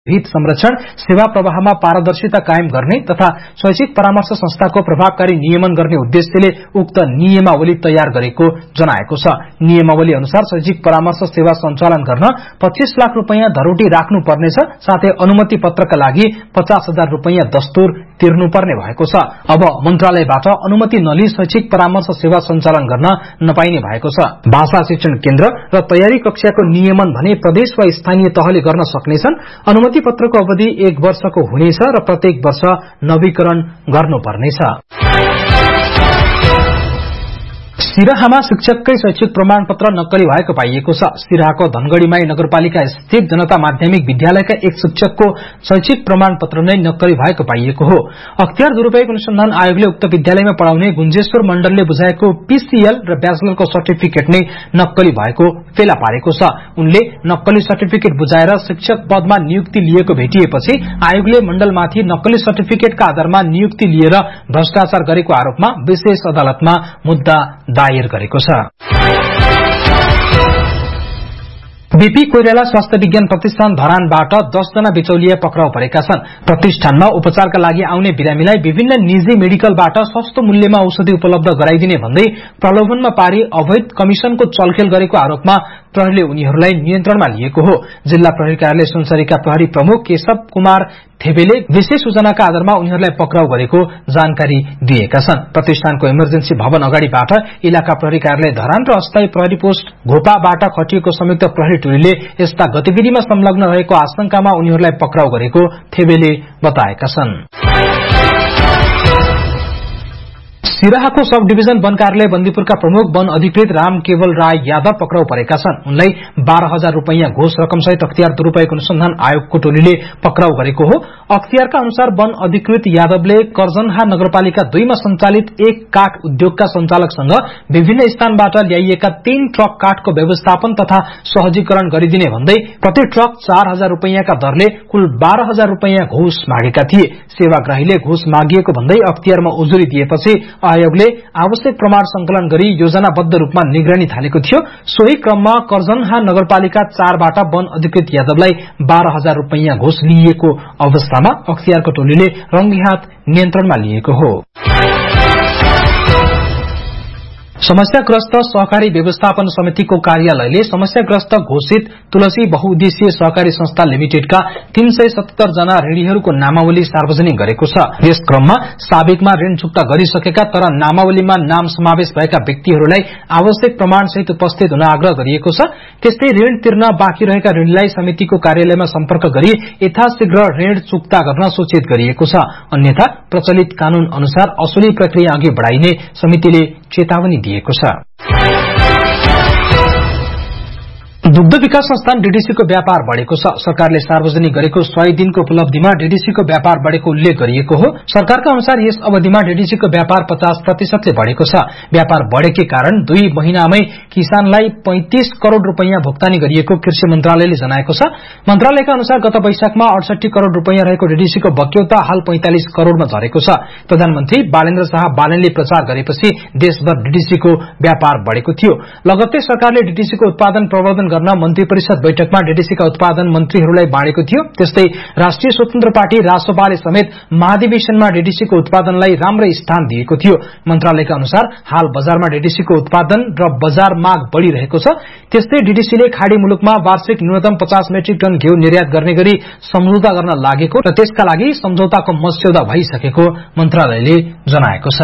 हित संरक्षण, सेवा प्रवाहमा पारदर्शिता कायम गर्ने तथा शैक्षिक परामर्श संस्थाको प्रभावकारी नियमन गर्ने उद्देश्यले उक्त नियमावली तयार गरेको जनाएको छ। नियमावली अनुसार शैक्षिक परामर्श सेवा सञ्चालन गर्न 25 लाख रुपैयाँ धरोटी राख्नुपर्नेछ, साथै अनुमति पत्रका लागि 50,000 रुपैयाँ दस्तुर तिर्नुपर्ने भएको छ। अब मन्त्रालयबाट अनुमति नलिई शैक्षिक परामर्श सेवा सञ्चालन गर्न नपाइने भएको छ। भाषा शिक्षण केन्द्र र तयारी कक्षाको नियमन भने प्रदेश वा स्थानीय तहले गर्न सक्नेछन्। अनुमति पत्रको अवधि 1 वर्षको हुनेछ र प्रत्येक वर्ष नवीकरण गर्नुपर्नेछ। सिराहामा शिक्षककै शैक्षिक प्रमाणपत्र नक्कली भएको पाइएको छ। सिराहाको धनगढ़ीमाई नगरपालिका स्थित जनता माध्यमिक विद्यालयका एक शिक्षकको शैक्षिक प्रमाणपत्र नै नक्कली भएको पाइएको हो। अख्तियार दुरूपयोग अनुसन्धान आयोगले उक्त विद्यालयमा पढ़ाउने गुन्जेश्वर मण्डलले बुझाएको पीसीएल र ब्याचलरको सर्टिफिकेट नै नक्कली भएको फेला पारेको छ। उनले नक्कली सर्टिफिकेट बुझाएर शिक्षक पदमा नियुक्ति लिएको भेटिएपछि आयोगले मण्डलमाथि नक्कली सर्टिफिकेटका आधारमा नियुक्ति लिएर भ्रष्टाचार गरेको आरोपमा विशेष अदालतमा मुद्दा दायर गरेको छ। बीपी कोइराला स्वास्थ्य विज्ञान प्रतिष्ठान धरानबाट 10 जना बिचौलिया पक्राउ परेका छन्। प्रतिष्ठानमा उपचारका लागि आउने बिरामीलाई विभिन्न निजी मेडिकलबाट सस्तो मूल्यमा औषधि उपलब्ध गराइदिने भन्दै प्रलोभनमा पारी अवैध कमिशनको चलखेल गरेको आरोपमा प्रहरीले उनीहरूलाई नियन्त्रणमा लिएको हो। जिल्ला प्रहरी कार्यालय सुनसरीका प्रहरी प्रमुख केशव कुमार थेबेले विशेष सूचनाका आधारमा उनीहरूलाई पक्राउ गरेको जानकारी दिएका छन्। प्रतिष्ठानको इमर्जेन्सी भवन अगाडिबाट इलाका प्रहरी कार्यालय धरान र अस्थायी प्रहरी पोस्ट घोपाबाट खटिएको संयुक्त प्रहरी टोलीले यस्ता गतिविधिमा संलग्न रहेको आशंकामा उनीहरूलाई पक्राउ गरेको थेबेले बताएका छन्। सिराहाको सब डिभिजन वन कार्यालय बन्दीपुरका प्रमुख वन अधिकृत राम केवल राय यादव पक्राउ परेका छन्। उनलाई 12,000 रुपैयाँ घोष रकमसहित अख्तियार दुरूपयोग अनुसन्धान आयोगको टोलीले पक्राउ गरेको हो। अख्तियारका अनुसार वन अधिकृत यादवले कर्जनहा नगरपालिका 2 मा सञ्चालित एक काठ उद्योगका सञ्चालकसँग विभिन्न स्थानबाट ल्याइएका 3 ट्रक काठको व्यवस्थापन तथा सहजीकरण गरिदिने भन्दै प्रति ट्रक 4,000 रुपैयाँका दरले कुल 12,000 रुपैयाँ घोष मागेका थिए। सेवाग्राहीले घोष मागिएको भन्दै अख्तियारमा उजुरी दिएपछि आयोगले आवश्यक प्रमाण संकलन गरी योजनाबद्ध रूपमा निगरानी थालेको थियो। सोही क्रममा कर्जनहा नगरपालिका 4 बाट वन अधिकृत यादवलाई 12,000 रुपैयाँ घोष लिइएको अवस्थामा अख्तियारको टोलीले रंगी हात नियन्त्रणमा लिएको हो। समस्याग्रस्त सहकारी व्यवस्थापन समितिको कार्यालयले समस्याग्रस्त घोषित तुलसी बहुउद्देश्यीय सहकारी संस्था लिमिटेडका 377 जना ऋणीहरूको नामावली सार्वजनिक गरेको छ। यस क्रममा साबिकमा ऋण चुक्ता गरिसकेका तर नामावलीमा नाम समावेश भएका व्यक्तिहरूलाई आवश्यक प्रमाणसहित उपस्थित हुन आग्रह गरिएको छ। त्यस्तै ऋण तिर्न बाँकी रहेका ऋणीलाई समितिको कार्यालयमा सम्पर्क गरी यथाशीघ्र ऋण चुक्ता गर्न सूचित गरिएको छ। अन्यथा प्रचलित कानून अनुसार असुली प्रक्रिया अघि बढाइने समितिले चेतावनी दिएको छ। दुग्ध विकास संस्थान डीडीसीको व्यापार बढ़ेको छ। सरकारले सार्वजनिक गरेको 100 दिनको उपलब्धिमा डीडीसीको व्यापार बढ़ेको उल्लेख गरिएको हो। सरकारका अनुसार यस अवधिमा डीडीसीको व्यापार 50% ले बढ़ेको छ। व्यापार बढ़ेकै कारण 2 महिनामै किसानलाई 35 करोड़ रुपैयाँ भुक्तानी गरिएको कृषि मन्त्रालयले जनाएको छ। मन्त्रालयका अनुसार गत वैशाखमा 68 करोड़ रुपैयाँ रहेको डीडीसीको बक्यौता हाल 45 करोड़मा झरेको छ। प्रधानमन्त्री बालेन्द्र शाह बालेनले प्रचार गरेपछि देशभर डीडीसीको व्यापार बढ़ेको थियो। लगत्तै सरकारले डीडीसीको उत्पादन प्रवर्धन गर्न मन्त्री परिषद बैठकमा डीडीसीका उत्पादन मन्त्रीहरूलाई बाँडेको थियो। त्यस्तै राष्ट्रिय स्वतन्त्र पार्टी रासोपाले समेत महाधिवेशनमा डीडीसीको उत्पादनलाई राम्रो स्थान दिएको थियो। मन्त्रालयका अनुसार हाल बजारमा डीडीसीको उत्पादन र बजार माग बढ़िरहेको छ। त्यस्तै डीडीसीले खाड़ी मुलुकमा वार्षिक न्यूनतम 50 मेट्रिक टन घिउ निर्यात गर्ने गरी सम्झौता गर्न लागेको र त्यसका लागि सम्झौताको मस्यौदा भइसकेको मन्त्रालयले जनाएको छ।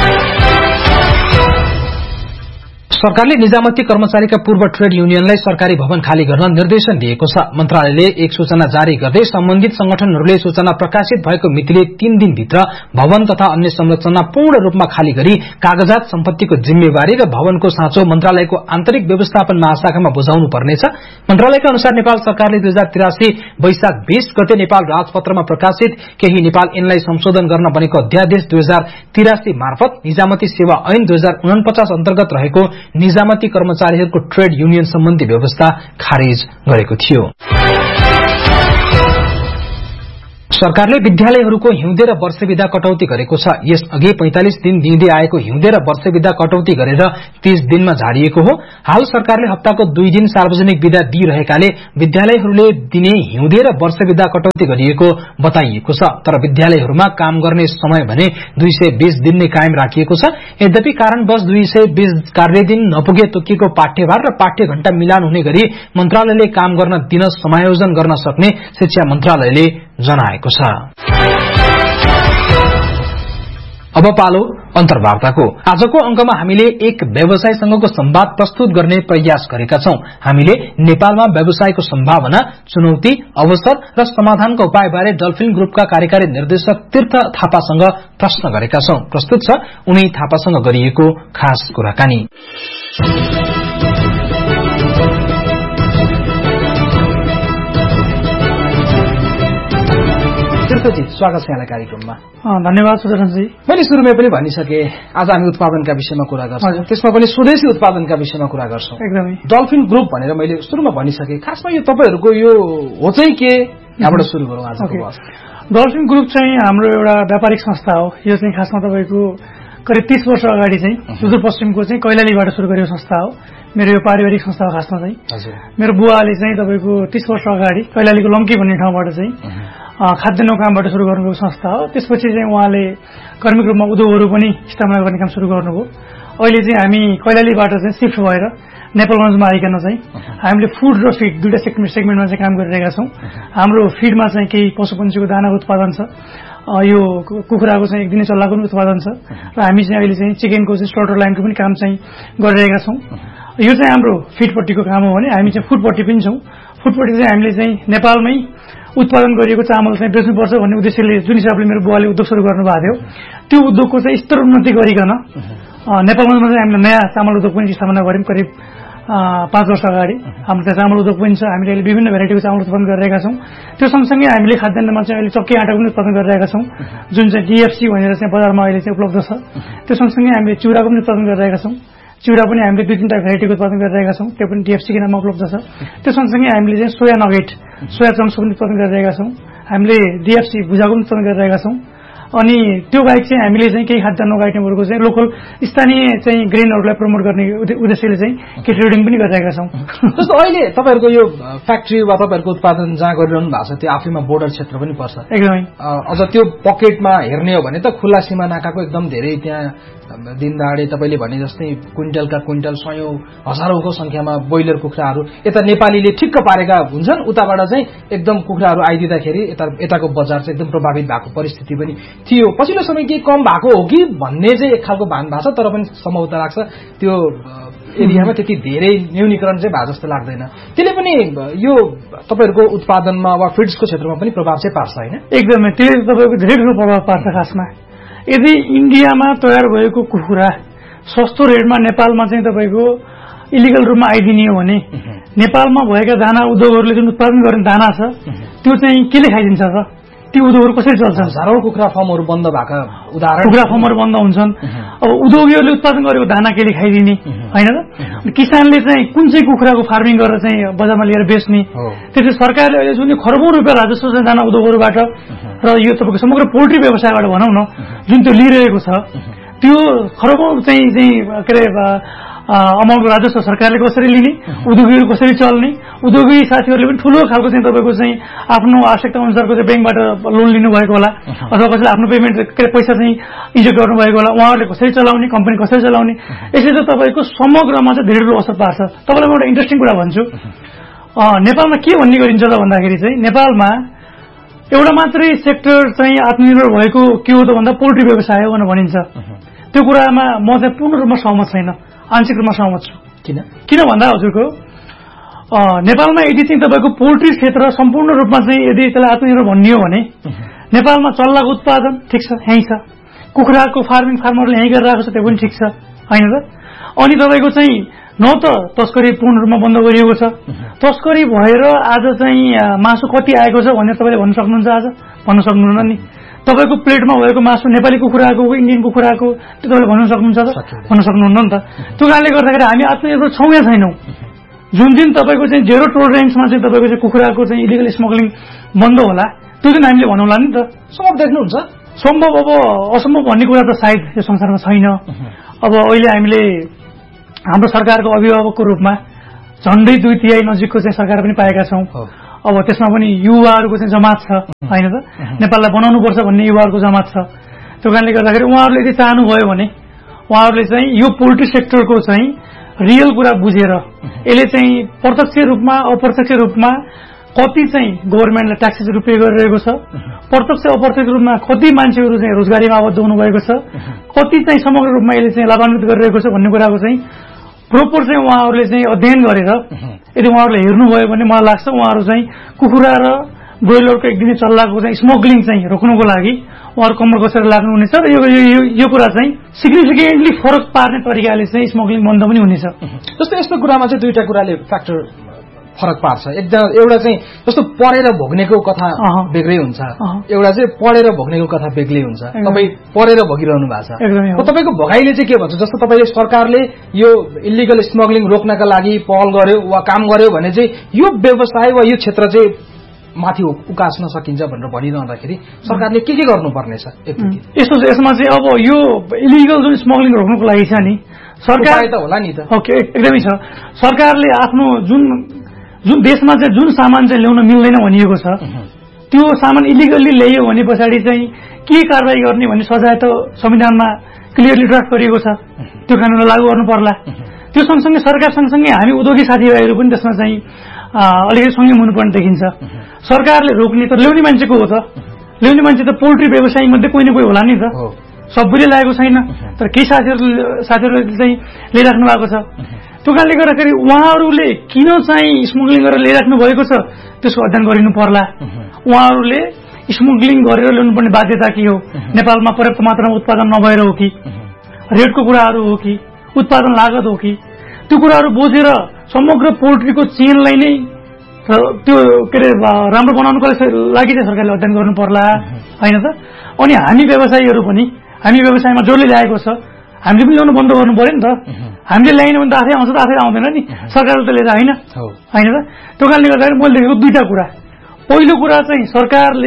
सरकारले निजामती कर्मचारीका पूर्व ट्रेड युनियनलाई सरकारी भवन खाली गर्न निर्देशन दिएको छ। मन्त्रालयले एक सूचना जारी गर्दै सम्बन्धित संगठनहरूले सूचना प्रकाशित भएको मितिले 3 दिनभित्र भवन तथा अन्य संरचना पूर्ण रूपमा खाली गरी कागजात सम्पत्तिको जिम्मेवारी र भवनको साँचो मन्त्रालयको आन्तरिक व्यवस्थापन महाशाखामा बुझाउनु पर्नेछ। मन्त्रालयका अनुसार नेपाल सरकारले 2083 वैशाख 20 गते नेपाल राजपत्रमा प्रकाशित केही नेपाल ऐनलाई संशोधन गर्न बनेको अध्यादेश 2083 मार्फत निजामती सेवा ऐन 2049 अन्तर्गत रहेको निजामती कर्मचारीहरूको ट्रेड युनियन सम्बन्धी व्यवस्था खारेज गरेको थियो। सरकारले विद्यालयहरूको हिउँदे र वर्षे बिदा कटौती गरेको छ। यसअघि 45 दिन दिँदै आएको हिउँदे र वर्षे बिदा कटौती गरेर 30 दिनमा झारिएको हो। हाल सरकारले हप्ताको 2 दिन सार्वजनिक बिदा दिइरहेकाले विद्यालयहरूले दिने हिउँदे र वर्षे बिदा कटौती गरिएको बताइएको छ। तर विद्यालयहरूमा काम गर्ने समय भने 220 दिन नै कायम राखिएको छ। यद्यपि कारणवश 220 कार्यदिन नपुगे तोकिएको पाठ्यभार र पाठ्य घण्टा मिलान हुने गरी मन्त्रालयले काम गर्न दिन समायोजन गर्न सक्ने शिक्षा मन्त्रालयले जनाएको छ। अब पालो अन्तर्वार्ताको। आजको अंकमा हामीले एक व्यवसायसँगको संवाद प्रस्तुत गर्ने प्रयास गरेका छौं। हामीले नेपालमा व्यवसायको सम्भावना, चुनौती, अवसर र समाधानका उपायबारे डल्फिन ग्रुपका कार्यकारी निर्देशक तीर्थ थापासँग प्रश्न गरेका छौं। प्रस्तुत छ उनी थापासँग गरिएको खास कुराकानी। तीर्थजी, स्वागत छ यहाँलाई कार्यक्रममा। धन्यवाद सुदर्शनजी। मैले सुरुमै पनि भनिसके आज हामी उत्पादनका विषयमा कुरा गर्छौं, त्यसमा पनि स्वदेशी उत्पादनका विषयमा कुरा गर्छौं। एकदमै डल्फिन ग्रुप भनेर मैले सुरुमा भनिसके, खासमा यो तपाईहरुको यो हो चाहिँ के, यहाँबाट सुरु गरौँ आजको बहस। डल्फिन ग्रुप चाहिँ हाम्रो एउटा व्यापारिक संस्था हो। यो चाहिँ खासमा तपाईको करिब 30 वर्ष अगाडि चाहिँ सुदूरपश्चिमको चाहिँ कैलालीबाट सुरु गरेको संस्था हो। मेरो यो पारिवारिक संस्था हो खासमा चाहिँ। मेरो बुवाले चाहिँ तपाईको 30 वर्ष अगाडि कैलालीको लम्की भन्ने ठाउँबाट चाहिँ खाद्यान्न कामबाट सुरु गर्नुभएको संस्था हो। त्यसपछि चाहिँ उहाँले कर्मिक रूपमा उद्योगहरू पनि स्थापना गर्ने काम सुरु गर्नुभयो। अहिले चाहिँ हामी कैलालीबाट चाहिँ शिफ्ट भएर नेपालगञ्जमा आइकन चाहिँ हामीले फुड र फिड दुईटा सेगमेन्टमा चाहिँ काम गरिरहेका छौं। हाम्रो फिडमा चाहिँ केही पशुपन्छीको दानाको उत्पादन छ, यो कुखुराको चाहिँ एक दिने चल्लाको पनि उत्पादन छ, र हामी चाहिँ अहिले चाहिँ चिकनको चाहिँ स्लटर लाइनको पनि काम चाहिँ गरिरहेका छौं। यो चाहिँ हाम्रो फिडपट्टिको काम हो भने हामी चाहिँ फुडपट्टि पनि छौं। फुडपट्टि चाहिँ हामीले चाहिँ नेपालमै उत्पादन गरिएको चामल चाहिँ बेच्नुपर्छ भन्ने उद्देश्यले जुन हिसाबले मेरो बुवाले उद्योग सुरु गर्नुभएको थियो, त्यो उद्योगको चाहिँ स्तर उन्नति गरिकन नेपालमा चाहिँ हामीले नयाँ चामल उद्योग पनि स्थापना गर्यौं। करिब 5 वर्ष अगाडि हाम्रो त्यहाँ चामल उद्योग पनि छ। हामीले अहिले विभिन्न भेराइटीको चामल उत्पादन गरिरहेका छौं। त्यो सँगसँगै हामीले खाद्यान्नमा चाहिँ अहिले चक्की आटा पनि उत्पादन गरिरहेका छौं, जुन चाहिँ डीएफसी भनेर चाहिँ बजारमा अहिले चाहिँ उपलब्ध छ। त्यो सँगसँगै हामीले चिउराको पनि उत्पादन गरिरहेका छौं। चिउरा पनि हामीले 2-3टा भेराइटीको उत्पादन गरिरहेका छौं, त्यो पनि डीएफसी को नाममा उपलब्ध छ। त्यो सँगसँगै हामीले चाहिँ सोया नगेट, सोया चङ्क्स पनि उत्पादन गरिरहेका छौं। हामीले डीएफसी भुजाको पनि उत्पादन गरिरहेका छौं। अनि त्यो बाहेक चाहिँ हामीले चाहिँ केही खाद्यान्नको आइटमहरूको चाहिँ लोकल स्थानीय चाहिँ ग्रेनहरूलाई प्रमोट गर्ने उद्देश्यले चाहिँ केही ट्रेडिङ पनि गरिरहेका छौं। जस्तो अहिले तपाईहरुको यो फ्याक्ट्री वा तपाईहरुको उत्पादन जहाँ गरिरहनु भएको छ त्यो आफैमा बोर्डर क्षेत्र पनि पर्छ। एकदमै। अझ त्यो पकेटमा हेर्ने हो भने त खुल्ला सीमा नाकाको एकदम धेरै त्यहाँ दिनदाडे तपाईले भने जस्तै क्विन्टलका क्विन्टल सयौं हजारौंको संख्यामा ब्रोइलर कुखुराहरू यता नेपालीले ठिक्क पारेका हुन्छन्। उताबाट चाहिँ एकदम कुखुराहरू आइदिँदाखेरि यताको बजार चाहिँ एकदम प्रभावित भएको परिस्थिति पनि थियो। पछिल्लो समय के कम भएको हो कि भन्ने चाहिँ एक खालको भान भएको छ, तर पनि सम्भवतः लाग्छ त्यो एरियामा त्यति धेरै न्यूनीकरण चाहिँ भए जस्तो लाग्दैन। त्यसले पनि यो तपाईहरुको उत्पादनमा वा फिड्सको क्षेत्रमा पनि प्रभाव चाहिँ पार्छ हैन? एकदमै, त्यसले तपाईको धेरै ठूलो प्रभाव पार्छ। खासमा यदि इन्डियामा तयार भएको कुखुरा सस्तो रेटमा नेपालमा चाहिँ तपाईको इलिगल रूपमा आइदिने हो भने नेपालमा भएका दाना उद्योगहरूले जुन उत्पादन गर्ने दाना छ त्यो चाहिँ केले खाइदिन्छ र? ती उद्योगहरू कसरी चल्छन्? हजारौं कुखुरा फर्महरू बन्द भएका उदाहरण, कुखुरा फर्महरू बन्द हुन्छन्। अब उद्योगीहरूले उत्पादन गरेको दाना केले खाइदिने हैन र? किसानले चाहिँ कुन चाहिँ कुखुराको फार्मिङ गरेर चाहिँ बजारमा लिएर बेच्ने? त्यसले सरकारले अहिले जुन खरबौं रुपियाँ राजस्व चाहिँ दाना उद्योगहरूबाट र यो तपाईको समग्र पोल्ट्री व्यवसायबाट भनौं न जुन त्यो लिइरहेको छ, त्यो खरबौं चाहिँ के अरे अमाउन्टको राजस्व सरकारले कसरी लिने, उद्योगीहरू कसरी चल्ने, उद्योगी साथीहरूले पनि ठूलो खालको चाहिँ तपाईको चाहिँ आफ्नो आवश्यकता अनुसारको चाहिँ बैंकबाट लोन लिनुभएको होला अथवा कसैले आफ्नो पेमेन्ट पैसा चाहिँ इन्जेक्ट गर्नुभएको होला, उहाँहरूले कसरी चलाउने, कम्पनी कसरी चलाउने, यसले चाहिँ तपाईको समग्रमा चाहिँ धेरै ठूलो असर पार्छ। तपाईलाई म एउटा इन्ट्रेस्टिङ कुरा भन्छु। नेपालमा के भन्ने गरिन्छ त भन्दाखेरि चाहिँ नेपालमा एउटा मात्रै सेक्टर चाहिँ आत्मनिर्भर भएको के हो त भन्दा पोल्ट्री व्यवसाय हो भनेर भनिन्छ। त्यो कुरामा म चाहिँ पूर्ण रूपमा सहमत छैन, आंशिक रूपमा सहमत छु। किन भन्दा हजुरको नेपालमा यदि चाहिँ तपाईको पोल्ट्री क्षेत्र सम्पूर्ण रूपमा चाहिँ यदि त्यसलाई आत्मनिर्भर भन्ने हो भने नेपालमा चल्लाको उत्पादन ठिक छ, यही छ, कुखुराको फार्मिङ फार्मरले यही गरिरहेको छ, त्यो पनि ठिक छ हैन र? अनि तपाईको चाहिँ न त तस्करी पूर्ण रूपमा बन्द गरिएको छ, तस्करी भएर आज चाहिँ मासु कति आएको छ भनेर तपाईले भन्न सक्नुहुन्छ? आज भन्न सक्नुहुन्न नि। तपाईको प्लेटमा भएको मासु नेपाली कुखुराको हो इन्डियन कुखुराको त्यो तपाईले भन्न सक्नुहुन्छ त? भन्न सक्नुहुन्न नि त। त्यो कारणले गर्दाखेरि हामी आत्मनिर्भर छौं या छैनौं? जुन दिन तपाईको चाहिँ जेरो टोलरेन्समा चाहिँ तपाईको चाहिँ कुखुराको चाहिँ इलिगल स्मगलिङ बन्द होला त्यो चाहिँ हामीले भनौँला नि त। सम्भव देख्नुहुन्छ? सम्भव अब असम्भव भन्ने कुरा त सायद यो संसारमा छैन। अब अहिले हामीले हाम्रो सरकारको अभिभावकको रूपमा झन्डै 2/3 नजिकको चाहिँ सरकार पनि पाएका छौँ। अब त्यसमा पनि युवाहरूको चाहिँ जमात छ होइन त, नेपाललाई बनाउनुपर्छ भन्ने युवाहरूको जमात छ। त्यो कारणले गर्दाखेरि उहाँहरूले यदि चाहनुभयो भने उहाँहरूले चाहिँ यो पोल्ट्री सेक्टरको चाहिँ रियल कुरा बुझेर यसले चाहिँ प्रत्यक्ष रूपमा अप्रत्यक्ष रूपमा कति चाहिँ गभर्मेन्टलाई ट्याक्सेसहरू पे गरिरहेको छ, प्रत्यक्ष अप्रत्यक्ष रूपमा कति मान्छेहरू चाहिँ रोजगारीमा आबद्ध हुनुभएको छ, कति चाहिँ समग्र रूपमा यसले चाहिँ लाभान्वित गरिरहेको छ भन्ने कुराको चाहिँ प्रोपर चाहिँ उहाँहरूले चाहिँ अध्ययन गरेर यदि उहाँहरूले हेर्नुभयो भने मलाई लाग्छ उहाँहरू चाहिँ कुखुरा र ब्रोइलरको एक दिने चल्लाको चाहिँ स्मग्लिङ चाहिँ रोक्नुको लागि उहाँहरू कम्मर कसेर लाग्नुहुनेछ र यो कुरा चाहिँ सिग्निफिकेन्टली फरक पार्ने तरिकाले चाहिँ स्मग्लिङ बन्द पनि हुनेछ। जस्तो यस्तो कुरामा चाहिँ दुईटा कुराले फ्याक्टर फरक पार्छ। एउटा चाहिँ जस्तो पढेर भोग्नेको कथा बेग्लै हुन्छ, एउटा चाहिँ पढेर भोग्नेको कथा बेग्लै हुन्छ। तपाईँ पढेर भोगिरहनु भएको छ, तपाईँको भगाइले चाहिँ के भन्छ? जस्तो तपाईँले सरकारले यो इलिगल स्मग्लिङ रोक्नका लागि पहल गर्यो वा काम गर्यो भने चाहिँ यो व्यवसाय वा यो क्षेत्र चाहिँ माथि उकास्न सकिन्छ भनेर भनिरहँदाखेरि सरकारले के गर्नुपर्नेछ? यस्तो यसमा चाहिँ अब यो इलिगल जुन स्मग्लिङ रोक्नुको लागि छ नि सरकार त होला नि त। ओके, एकदमै छ। सरकारले आफ्नो जुन देशमा चाहिँ जुन सामान चाहिँ ल्याउन मिल्दैन भनिएको छ त्यो सामान इलिगल्ली ल्यायो भने पछाडि चाहिँ के कारवाही गर्ने भन्ने सजाय त संविधानमा क्लियरली ड्राफ्ट गरिएको छ, त्यो कानुनलाई लागू गर्नु पर्ला। त्यो सँगसँगै सरकार सँगसँगै हामी उद्योगी साथीभाइहरू पनि त्यसमा चाहिँ अलिकति संयम हुनुपर्ने देखिन्छ। सरकारले रोक्ने त ल्याउने मान्छेको हो त, ल्याउने मान्छे त पोल्ट्री व्यवसायी मध्ये कोही न कोही होला नि त, सबैले लागेको छैन, तर केही साथीहरूले चाहिँ लिइराख्नु भएको छ। त्यो कारणले गर्दाखेरि उहाँहरूले किन चाहिँ स्मग्लिङ गरेर ल्याइराख्नु भएको छ त्यसको अध्ययन गरिनु पर्ला। उहाँहरूले स्मग्लिङ गरेर ल्याउनुपर्ने बाध्यता के हो? नेपालमा पर्याप्त मात्रामा उत्पादन नभएर हो कि, रेटको कुराहरू हो कि, उत्पादन लागत हो कि, त्यो कुराहरू बुझेर समग्र पोल्ट्रीको चेनलाई नै त्यो के अरे राम्रो बनाउनुको लागि चाहिँ सरकारले अध्ययन गर्नु पर्ला होइन त। अनि हामी व्यवसायीहरू पनि हामी व्यवसायमा जसले ल्याएको छ हामीले पनि ल्याउनु बन्द गर्नु पर्यो नि त। हामीले ल्याएन भने त आफै आउँछ त आफै आउँदैन नि, सरकारले त लिएर होइन होइन त। त्यो कारणले गर्दाखेरि मैले देखेको दुईटा कुरा। पहिलो कुरा चाहिँ सरकारले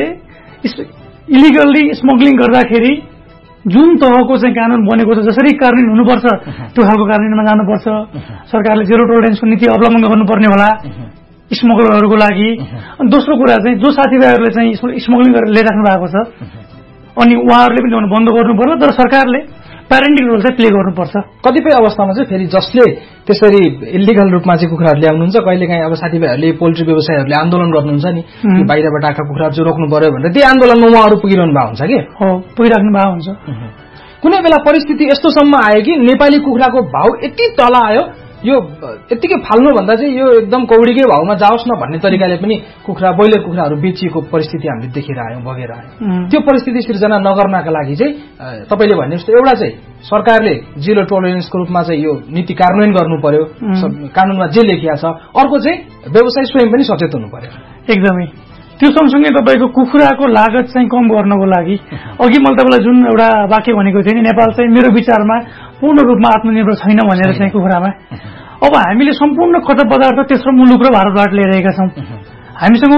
इलिगल्ली स्मग्लिङ गर्दाखेरि जुन तहको चाहिँ कानुन बनेको छ जसरी कार्यान्वयन हुनुपर्छ त्यो खालको कार्यान्वयनमा जानुपर्छ। सरकारले जेरो टोलरेन्सको नीति अवलम्बन गर्नुपर्ने होला स्मग्लरहरूको लागि। अनि दोस्रो कुरा चाहिँ जो साथीभाइहरूले चाहिँ स्मग्लिङ गरेर ल्याइराख्नु भएको छ अनि उहाँहरूले पनि ल्याउनु बन्द गर्नु पर्छ, तर सरकारले प्यारेन्टिङ रोल चाहिँ प्ले गर्नुपर्छ। कतिपय अवस्थामा चाहिँ फेरि जसले त्यसरी इलिगल रूपमा चाहिँ कुखुराहरू ल्याउनुहुन्छ कहिलेकाहीँ अब साथीभाइहरूले पोल्ट्री व्यवसायीहरूले आन्दोलन गर्नुहुन्छ नि बाहिरबाट आएका कुखुराहरू चाहिँ रोक्नु पर्यो भनेर, त्यही आन्दोलनमा उहाँहरू पुगिरहनु भएको हुन्छ कि पुगिराख्नु भएको हुन्छ। कुनै बेला परिस्थिति यस्तोसम्म आयो कि नेपाली कुखुराको भाउ यति तल आयो यो यतिकै फाल्नुभन्दा चाहिँ यो एकदम कौडीकै भाउमा जाओस् न भन्ने तरिकाले पनि ब्रोइलर कुखुराहरू बेचिएको परिस्थिति हामीले देखेर आयौँ, बगेर आयौँ। त्यो परिस्थिति सिर्जना नगर्नका लागि चाहिँ तपाईँले भन्ने जस्तो एउटा चाहिँ सरकारले जिरो टोलरेन्सको रूपमा चाहिँ यो नीति कार्यान्वयन गर्नु पर्यो, कानुनमा जे लेखिया छ। अर्को चाहिँ व्यवसायी स्वयं पनि सचेत हुनु पर्यो। एकदमै त्यो सँगसँगै तपाईँको कुखुराको लागत चाहिँ कम गर्नको लागि अघि मैले तपाईँलाई जुन एउटा वाक्य भनेको थिएँ नि, नेपाल चाहिँ मेरो विचारमा पूर्ण रूपमा आत्मनिर्भर छैन भनेर चाहिँ कुखुरामा। अब हामीले सम्पूर्ण कच्चा पदार्थ तेस्रो मुलुक र भारतबाट ल्याइरहेका छौँ। हामीसँग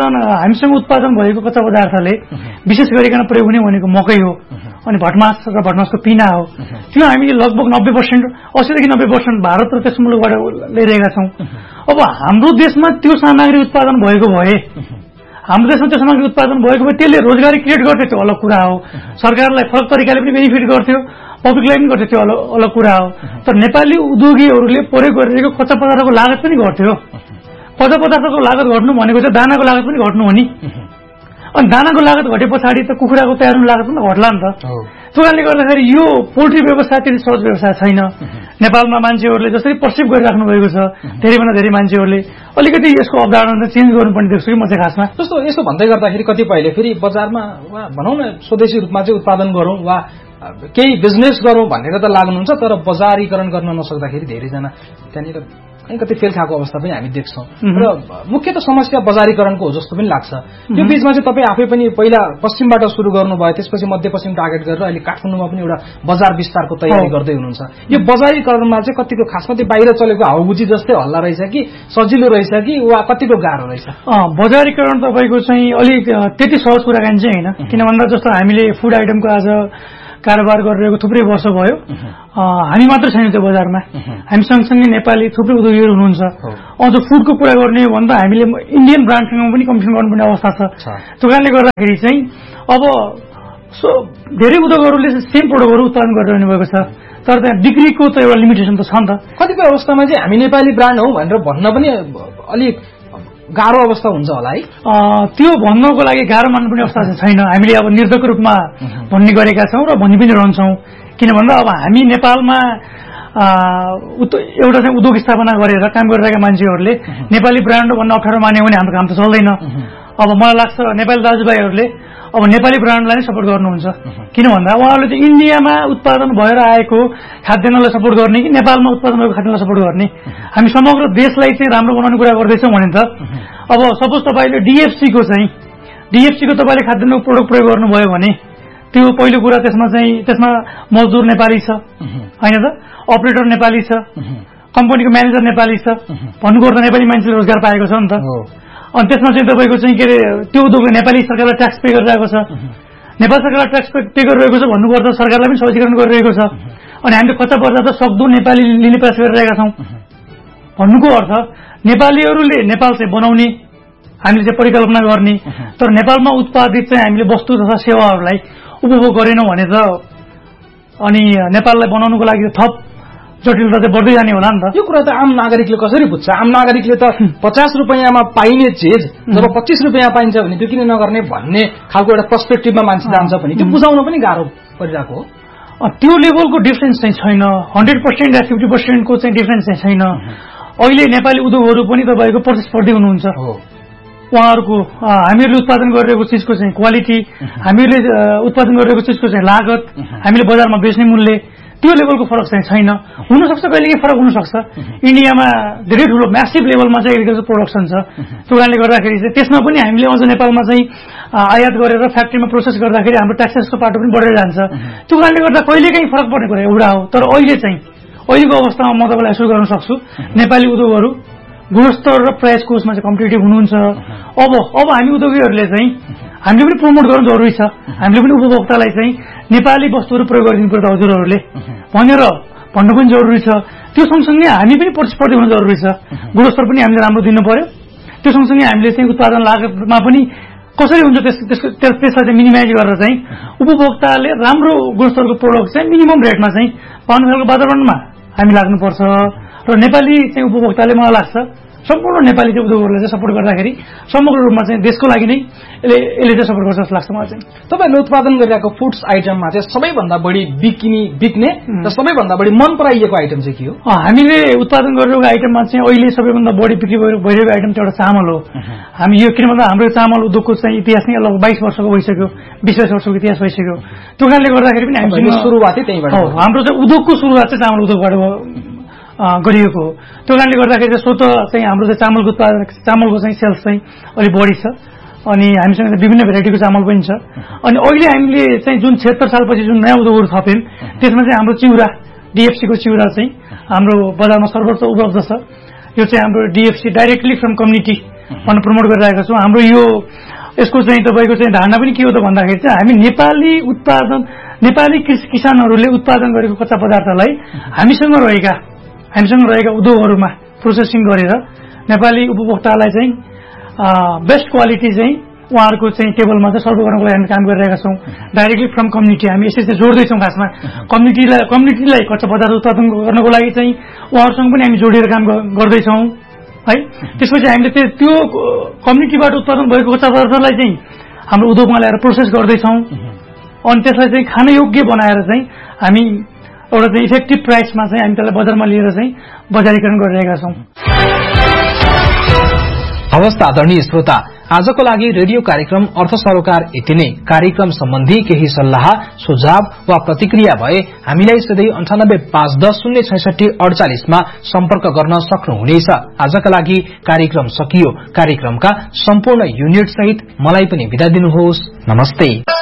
उत्पादन भएको कच्चा पदार्थले विशेष गरिकन प्रयोग हुने भनेको मकै हो अनि भटमास र भटमासको पिना हो। त्यो हामीले लगभग 90% 80 देखि 90% भारत र तेस्रो मुलुकबाट ल्याइरहेका छौँ। अब हाम्रो देशमा त्यो सामग्री उत्पादन भएको भए हाम्रो देशमा त्यो सामग्री उत्पादन भएको भए त्यसले रोजगारी क्रिएट गर्थ्यो, त्यो अलग कुरा हो। सरकारलाई फरक तरिकाले पनि बेनिफिट गर्थ्यो, पब्लिकलाई पनि गर्थ्यो, त्यो अलग कुरा हो। तर नेपाली उद्योगीहरूले प्रयोग गरिरहेको कच्चा पदार्थको लागत पनि घट्थ्यो। कच्चा पदार्थको लागत घट्नु भनेको चाहिँ दानाको लागत पनि घट्नु हो नि। अनि दानाको लागत घटे पछाडि त कुखुराको तयार हुने लागत पनि घट्ला नि त। त्यो कारणले गर्दाखेरि यो पोल्ट्री व्यवसाय त्यति सहज व्यवसाय छैन। नेपालमा मान्छेहरूले जसरी पर्सिभ गरिराख्नु भएको छ धेरैभन्दा धेरै मान्छेहरूले अलिकति यसको अवधारणा चेन्ज गर्नुपर्ने देख्छु कि म चाहिँ खासमा। जस्तो यसो भन्दै गर्दाखेरि कतिपयले फेरि बजारमा वा भनौँ न स्वदेशी रूपमा चाहिँ उत्पादन गरौँ वा केही बिजनेस गरौँ भनेर त लाग्नुहुन्छ, तर बजारीकरण गर्न नसक्दाखेरि धेरैजना त्यहाँनिर कति फेल खाएको अवस्था पनि हामी देख्छौँ र मुख्य त समस्या बजारीकरणको हो जस्तो पनि लाग्छ। यो बीचमा चाहिँ तपाईँ आफै पनि पहिला पश्चिमबाट सुरु गर्नुभयो, त्यसपछि मध्यपश्चिम टार्गेट गरेर अहिले काठमाडौँमा पनि एउटा बजार विस्तारको तयारी गर्दै हुनुहुन्छ। यो बजारीकरणमा चाहिँ कतिको खासमा त्यो बाहिर चलेको हाउबुजी जस्तै हल्ला रहेछ कि सजिलो रहेछ कि वा कतिको गाह्रो रहेछ? बजारीकरण तपाईँको चाहिँ अलिक त्यति सहज कुराकानी चाहिँ होइन, किन भन्दा जस्तो हामीले फुड आइटमको आज कारोबार गरिरहेको थुप्रै वर्ष भयो, हामी मात्र छैन त्यो बजारमा, हामी सँगसँगै नेपाली थुप्रै उद्योगीहरू हुनुहुन्छ। अझ फुडको कुरा गर्ने हो भने त हामीले इन्डियन ब्रान्डसँग पनि कम्पिटिसन गर्नुपर्ने अवस्था छ। त्यो कारणले गर्दाखेरि चाहिँ अब धेरै उद्योगहरूले सेम प्रोडक्टहरू उत्पादन गरिरहनु भएको छ, तर त्यहाँ बिक्रीको त एउटा लिमिटेसन त छ नि त। कतिपय अवस्थामा चाहिँ हामी नेपाली ब्रान्ड हौ भनेर भन्न पनि अलिक गाह्रो अवस्था हुन्छ होला है। त्यो भन्नको लागि गाह्रो मान्नुपर्ने अवस्था चाहिँ छैन। हामीले अब निर्धक रूपमा भन्ने गरेका छौँ र भनि पनि रहन्छौँ, किन भन्दा अब हामी नेपालमा एउटा चाहिँ उद्योग स्थापना गरेर काम गरिरहेका मान्छेहरूले नेपाली ब्रान्ड भन्न अप्ठ्यारो मान्यो भने हाम्रो काम त चल्दैन। अब मलाई लाग्छ नेपाली दाजुभाइहरूले अब नेपाली ब्रान्डलाई नै सपोर्ट गर्नुहुन्छ, किन भन्दा उहाँहरूले चाहिँ इन्डियामा उत्पादन भएर आएको खाद्यान्नलाई सपोर्ट गर्ने कि नेपालमा उत्पादन भएको खाद्यान्नलाई सपोर्ट गर्ने? हामी समग्र देशलाई चाहिँ राम्रो बनाउने कुरा गर्दैछौँ भने त अब सपोज तपाईँले डिएफसीको तपाईँले खाद्यान्न प्रोडक्ट प्रयोग गर्नुभयो भने त्यो पहिलो कुरा त्यसमा मजदुर नेपाली छ होइन त, अपरेटर नेपाली छ, कम्पनीको म्यानेजर नेपाली छ, भन्नुपर्दा नेपाली मान्छेले रोजगार पाएको छ नि त। अनि त्यसमा चाहिँ तपाईँको चाहिँ के अरे त्यो उद्योगले नेपाली सरकारलाई ट्याक्स पे गरिरहेको छ, नेपाल सरकारलाई ट्याक्स पे गरिरहेको छ भन्नुपर्दा सरकारलाई पनि सहजीकरण गरिरहेको छ। अनि हामीले कच्चा पर्दा त सक्दो नेपाली लिने प्रयास गरिरहेका छौँ। भन्नुको अर्थ नेपालीहरूले नेपाल चाहिँ बनाउने, हामीले चाहिँ परिकल्पना गर्ने, तर नेपालमा उत्पादित चाहिँ हामीले वस्तु तथा सेवाहरूलाई उपभोग गरेनौँ भने त अनि नेपाललाई बनाउनुको लागि थप जटिलता चाहिँ बढ्दै जाने होला नि त। यो कुरा त आम नागरिकले कसरी बुझ्छ? आम नागरिकले त 50 रुपियाँमा पाइने चिज जब 25 रुपियाँ पाइन्छ भने त्यो किन नगर्ने भन्ने खालको एउटा पर्सपेक्टिभमा मान्छे जान्छ भने त्यो बुझाउन पनि गाह्रो परिरहेको हो। त्यो लेभलको डिफरेन्स चाहिँ छैन, 100% या 50% को चाहिँ डिफरेन्स चाहिँ छैन। अहिले नेपाली उद्योगहरू पनि तपाईँको प्रतिस्पर्धी हुनुहुन्छ। उहाँहरूको हामीहरूले उत्पादन गरिरहेको चिजको चाहिँ क्वालिटी, हामीहरूले उत्पादन गरिरहेको चिजको चाहिँ लागत, हामीले बजारमा बेच्ने मूल्य, त्यो लेभलको फरक चाहिँ छैन। हुनसक्छ कहिलेकाहीँ फरक हुनसक्छ। इन्डियामा धेरै ठुलो म्यासिभ लेभलमा चाहिँ एग्रिकल्चर प्रोडक्सन छ, त्यो कारणले गर्दाखेरि चाहिँ त्यसमा पनि हामीले अझ नेपालमा चाहिँ आयात गरेर फ्याक्ट्रीमा प्रोसेस गर्दाखेरि हाम्रो ट्याक्सेसको पाटो पनि बढेर जान्छ। त्यो कारणले गर्दा कहिलेकाहीँ फरक पर्ने कुरा एउटा हो। तर अहिलेको अवस्थामा म तपाईँलाई एसुर गर्न सक्छु नेपाली उद्योगहरू गुणस्तर र प्राइस कोर्समा चाहिँ कम्पिटेटिभ हुनुहुन्छ। अब हामी उद्योगीहरूले चाहिँ हामीले पनि प्रमोट गर्नु जरुरी छ, हामीले पनि उपभोक्तालाई चाहिँ नेपाली वस्तुहरू प्रयोग गरिदिनु पर्छ हजुरहरूले भनेर भन्नु पनि जरुरी छ। त्यो सँगसँगै हामी पनि प्रतिस्पर्धी हुनु जरुरी छ, गुणस्तर पनि हामीले राम्रो दिनु पर्यो। त्यो सँगसँगै हामीले चाहिँ उत्पादन लागतमा पनि कसरी हुन्छ त्यसलाई चाहिँ मिनिमाइज गरेर चाहिँ उपभोक्ताले राम्रो गुणस्तरको प्रोडक्ट चाहिँ मिनिमम रेटमा चाहिँ पाउने खालको वातावरणमा हामी लाग्नुपर्छ। र नेपाली चाहिँ उपभोक्ताले मलाई लाग्छ सम्पूर्ण नेपाली चाहिँ उद्योगहरूलाई चाहिँ सपोर्ट गर्दाखेरि समग्र रूपमा चाहिँ देशको लागि नै यसले चाहिँ सपोर्ट गर्छ जस्तो लाग्छ मलाई चाहिँ। तपाईँले उत्पादन गरिरहेको फुड्स आइटममा चाहिँ सबैभन्दा बढी बिक्ने र सबैभन्दा बढी मन पराइएको आइटम चाहिँ के हो? हामीले उत्पादन गरिरहेको आइटममा चाहिँ अहिले सबैभन्दा बढी बिक्री भइरहेको आइटम चाहिँ एउटा चामल हो। हामी यो किन भन्दा हाम्रो चामल उद्योगको चाहिँ इतिहास नै लगभग 22 वर्षको भइसक्यो, 20 वर्षको इतिहास भइसक्यो। त्यो कारणले गर्दाखेरि पनि हामी सुरुवातै त्यहीबाट हो। हाम्रो चाहिँ उद्योगको सुरुवात चाहिँ चामल उद्योगबाट गरिएको हो। त्यो कारणले गर्दाखेरि चाहिँ स्वतः चाहिँ हाम्रो चाहिँ चामलको चाहिँ सेल्स चाहिँ अलिक बढी छ। अनि हामीसँग विभिन्न भेराइटीको चामल पनि छ। अनि अहिले हामीले चाहिँ जुन 76 सालपछि जुन नयाँ उद्योगहरू थप्यौँ त्यसमा चाहिँ हाम्रो चिउरा, डिएफसीको चिउरा चाहिँ हाम्रो बजारमा सर्वत्र उपलब्ध छ। यो चाहिँ हाम्रो डिएफसी डाइरेक्टली फ्रम कम्युनिटी भनेर प्रमोट गरिरहेका छौँ। हाम्रो यसको चाहिँ तपाईँको चाहिँ धारणा पनि के हो त भन्दाखेरि चाहिँ हामी नेपाली किसानहरूले उत्पादन गरेको कच्चा पदार्थलाई हामीसँग रहेका उद्योगहरूमा प्रोसेसिङ गरेर नेपाली उपभोक्तालाई चाहिँ बेस्ट क्वालिटी चाहिँ उहाँहरूको चाहिँ टेबलमा चाहिँ सर्भ गर्नको लागि हामी काम गरिरहेका छौँ। डाइरेक्टली फ्रम कम्युनिटी हामी यसरी चाहिँ जोड्दैछौँ। खासमा कम्युनिटीलाई कच्चा पदार्थ उत्पादन गर्नको लागि चाहिँ उहाँहरूसँग पनि हामी जोडिएर काम गर्दैछौँ है। त्यसपछि हामीले त्यो कम्युनिटीबाट उत्पादन भएको कच्चा पदार्थलाई चाहिँ हाम्रो उद्योगमा ल्याएर प्रोसेस गर्दैछौँ। अनि त्यसलाई चाहिँ खान योग्य बनाएर चाहिँ हामी एउटा चाहिँ इफेक्टिभ प्राइसमा चाहिँ हामी त्यसलाई बजारमा लिएर चाहिँ बजारीकरण गरिरहेका छौँ। हवस् त आदरणीय श्रोता, आजको लागि रेडियो कार्यक्रम अर्थ सरोकार यति नै। कार्यक्रम सम्बन्धी केही सल्लाह, सुझाव वा प्रतिक्रिया भए हामीलाई सधैँ 9851066048 मा सम्पर्क गर्न सक्नुहुनेछ। आजका लागि कार्यक्रम सकियो। कार्यक्रमका सम्पूर्ण युनिट सहित मलाई पनि बिदा दिनुहोस्। नमस्ते।